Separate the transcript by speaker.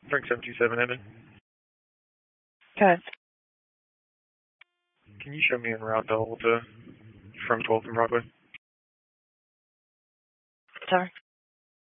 Speaker 1: Frank 727 Evan.
Speaker 2: Okay.
Speaker 1: Can you show me en route to from 12th and Broadway?
Speaker 2: Sorry.